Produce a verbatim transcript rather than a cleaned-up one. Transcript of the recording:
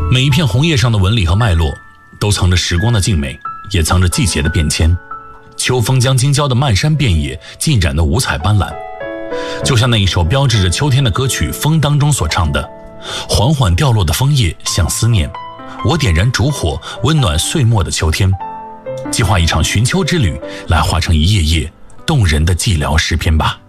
每一片红叶上的纹理和脉络，都藏着时光的静美，也藏着季节的变迁。秋风将京郊的漫山遍野浸染得五彩斑斓，就像那一首标志着秋天的歌曲《风》当中所唱的：缓缓掉落的枫叶像思念，我点燃烛火，温暖岁末的秋天。计划一场寻秋之旅，来化成一页页动人的寂寥诗篇吧。